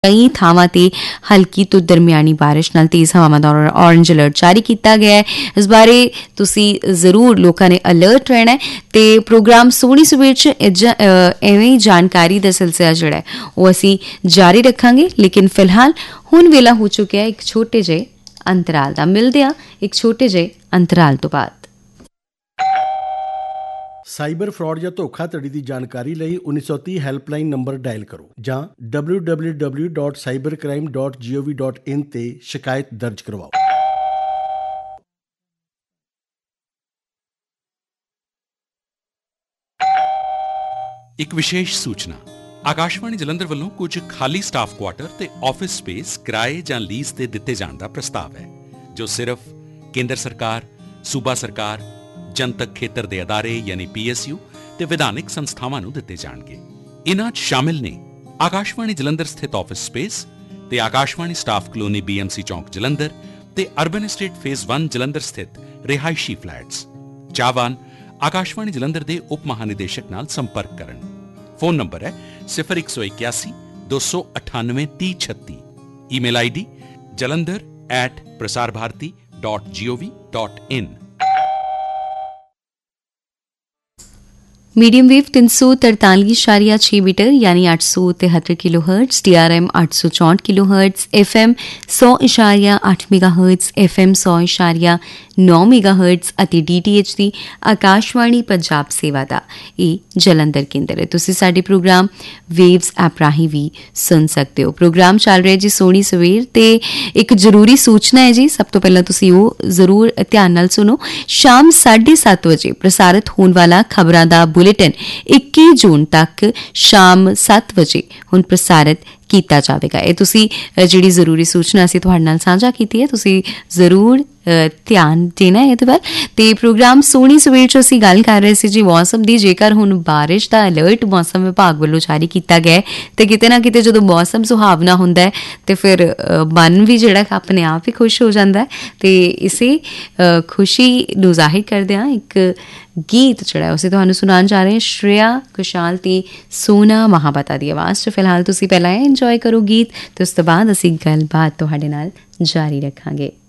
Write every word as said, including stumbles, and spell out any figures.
कई ਥਾਵਾਂ ਤੇ ਹਲਕੀ ਤੋਂ ਦਰਮਿਆਨੀ ਬਾਰਿਸ਼ ਨਾਲ ਤੇਜ਼ ਹਵਾਵਾਂ ਦਾ ਔਰੇਂਜ ਅਲਰਟ ਜਾਰੀ ਕੀਤਾ ਗਿਆ ਹੈ। ਇਸ ਬਾਰੇ ਤੁਸੀਂ ਜ਼ਰੂਰ ਲੋਕਾਂ ਨੇ ਅਲਰਟ ਰਹਿਣਾ ਤੇ ਪ੍ਰੋਗਰਾਮ ਸੋਹਣੀ ਸਵੇਰ 'ਚ ਐਵੇਂ ਜਾਣਕਾਰੀ ਦਾ ਸਿਲਸਿਲਾ ਜਿਹੜਾ ਹੈ ਉਹ ਅਸੀਂ ਜਾਰੀ ਰੱਖਾਂਗੇ। ਲੇਕਿਨ ਫਿਲਹਾਲ ਹੁਣ ਵੇਲਾ ਹੋ ਚੁੱਕਿਆ ਇੱਕ ਛੋਟੇ ਜਿਹੇ ਅੰਤਰਾਲ ਦਾ। ਮਿਲਦੇ ਹਾਂ ਇੱਕ ਛੋਟੇ ਜਿਹੇ ਅੰਤਰਾਲ ਤੋਂ ਬਾਅਦ। ਸਾਈਬਰ ਫਰਾਡ ਜਾਂ ਧੋਖਾਧੜੀ ਦੀ ਜਾਣਕਾਰੀ ਲਈ ਉੱਨੀ ਸੌ ਤੀਹ ਹੈਲਪਲਾਈਨ ਨੰਬਰ ਡਾਇਲ ਕਰੋ ਜਾਂ W W W dot cyber crime dot ਜੀ ਓ ਵੀ ਡਾਟ ਇਨ ਤੇ ਸ਼ਿਕਾਇਤ ਦਰਜ ਕਰਵਾਓ। ਇੱਕ ਵਿਸ਼ੇਸ਼ ਸੂਚਨਾ, ਆਕਾਸ਼ਵਾਣੀ ਜਲੰਧਰ ਵੱਲੋਂ ਕੁਝ ਖਾਲੀ ਸਟਾਫ ਕੁਆਟਰ ਤੇ ਆਫਿਸ ਸਪੇਸ ਕਿਰਾਏ ਜਾਂ ਲੀਜ਼ ਤੇ ਦਿੱਤੇ ਜਾਣ ਦਾ ਪ੍ਰਸਤਾਵ ਹੈ, ਜੋ ਸਿਰਫ ਕੇਂਦਰ ਸਰਕਾਰ, ਸੂਬਾ ਸਰਕਾਰ, ਜਨਤਕ ਖੇਤਰ ਦੇ ਅਦਾਰੇ ਯਾਨੀ ਪੀ ਐਸ ਯੂ ਤੇ ਵਿਧਾਨਿਕ ਸੰਸਥਾਵਾਂ ਨੂੰ ਦਿੱਤੇ ਜਾਣਗੇ। ਇਨ੍ਹਾਂ 'ਚ ਸ਼ਾਮਿਲ ਨੇ ਆਕਾਸ਼ਵਾਣੀ ਜਲੰਧਰ ਸਥਿਤ ਆਫਿਸ ਸਪੇਸ ਤੇ Akashvani staff colony B M C ਚੌਂਕ ਜਲੰਧਰ ਤੇ ਅਰਬਨ ਐਸਟੇਟ ਫੇਜ਼ ਇੱਕ ਜਲੰਧਰ ਸਥਿਤ ਰਿਹਾਇਸ਼ੀ ਫਲੈਟਸ। ਚਾਹਵਾਨ ਆਕਾਸ਼ਵਾਣੀ ਜਲੰਧਰ ਦੇ ਉਪ ਮਹਾਨਿਦੇਸ਼ਕ ਨਾਲ ਸੰਪਰਕ ਕਰਨ। ਫੋਨ ਨੰਬਰ ਹੈ ਸਿਫਰ ਇੱਕ ਸੌ ਇਕਿਆਸੀ ਦੋ ਸੌ ਅਠਾਨਵੇਂ ਤੀਹ ਛੱਤੀ। Email I D Jalandhar at Prasar Bharati dot ਜੀ ਓ ਵੀ ਡਾਟ ਇਨ। मीडियम वेव तीन सौ तरतालीस इशारिया छः मीटर यानी आठ सौ तिहत्तर kilo hertz, D R M आठ सौ चौंठ किलो हर्ट्स, एफ एम सौ इशारिया अठ मेगा हर्ट्स, एफ एम सौ इशारिया नौ मेगा हर्ट्स ਅਤੇ ਡੀ ਟੀ ਐਚ ਦੀ ਆਕਾਸ਼ਵਾਣੀ ਪੰਜਾਬ ਸੇਵਾ ਦਾ ਇਹ ਜਲੰਧਰ ਕੇਂਦਰ ਹੈ। ਤੁਸੀਂ ਸਾਡੇ ਪ੍ਰੋਗਰਾਮ ਵੇਵਸ ਐਪ ਰਾਹੀਂ ਵੀ ਸੁਣ ਸਕਦੇ ਹੋ। ਪ੍ਰੋਗਰਾਮ ਚੱਲ ਰਿਹਾ ਜੀ ਸੋਹਣੀ ਸਵੇਰ ਤੇ ਇੱਕ ਜ਼ਰੂਰੀ ਸੂਚਨਾ ਹੈ ਜੀ। ਸਭ ਤੋਂ ਪਹਿਲਾਂ ਤੁਸੀਂ ਉਹ ਜ਼ਰੂਰ ਧਿਆਨ ਨਾਲ ਸੁਣੋ। ਸ਼ਾਮ ਸਾਢੇ ਸੱਤ ਵਜੇ ਪ੍ਰਸਾਰਿਤ ਹੋਣ ਵਾਲਾ ਖਬਰਾਂ ਦਾ ਬੁਲੇਟਿਨ ਇੱਕੀ ਜੂਨ ਤੱਕ ਸ਼ਾਮ ਸੱਤ ਵਜੇ ਹੁਣ ਪ੍ਰਸਾਰਿਤ ਕੀਤਾ ਜਾਵੇਗਾ। ਇਹ ਤੁਸੀਂ ਜਿਹੜੀ ਜ਼ਰੂਰੀ ਸੂਚਨਾ ਅਸੀਂ ਤੁਹਾਡੇ ਨਾਲ ਸਾਂਝਾ ਕੀਤੀ ਹੈ, ਤੁਸੀਂ ਜ਼ਰੂਰ ਧਿਆਨ ਦੇਣਾ ਇਹਦੇ ਵੱਲ। ਤੇ ਪ੍ਰੋਗਰਾਮ ਸੋਹਣੀ ਸਵੇਰ 'ਚ ਅਸੀਂ ਗੱਲ ਕਰ ਰਹੇ ਸੀ ਜੀ ਮੌਸਮ ਦੀ। ਜੇਕਰ ਹੁਣ ਬਾਰਿਸ਼ ਦਾ ਅਲਰਟ ਮੌਸਮ ਵਿਭਾਗ ਵੱਲੋਂ ਜਾਰੀ ਕੀਤਾ ਗਿਆ ਤੇ ਕਿਤੇ ਨਾ ਕਿਤੇ ਜਦੋਂ ਮੌਸਮ ਸੁਹਾਵਣਾ ਹੁੰਦਾ ਹੈ ਤੇ ਫਿਰ ਮਨ ਵੀ ਜਿਹੜਾ ਆਪਣੇ ਆਪ ਹੀ ਖੁਸ਼ ਹੋ ਜਾਂਦਾ ਹੈ। ਤੇ ਇਸੇ ਖੁਸ਼ੀ ਨੂੰ ਜ਼ਾਹਿਰ ਕਰਦਿਆਂ ਇੱਕ ਗੀਤ ਜਿਹੜਾ ਅਸੀਂ ਤੁਹਾਨੂੰ ਸੁਣਾਉਣ ਜਾ ਰਹੇ ਹਾਂ, ਸ਼੍ਰੇਆ ਘੋਸ਼ਾਲ ਤੇ ਸੋਨਾ ਮਹਾਪਤਾ ਦੀ ਆਵਾਜ਼ 'ਚ। ਫਿਲਹਾਲ ਤੁਸੀਂ ਪਹਿਲਾਂ ਇੰਜੋਏ ਕਰੋ ਗੀਤ ਤੇ ਉਸ ਤੋਂ ਬਾਅਦ ਅਸੀਂ ਗੱਲਬਾਤ ਤੁਹਾਡੇ ਨਾਲ ਜਾਰੀ ਰੱਖਾਂਗੇ।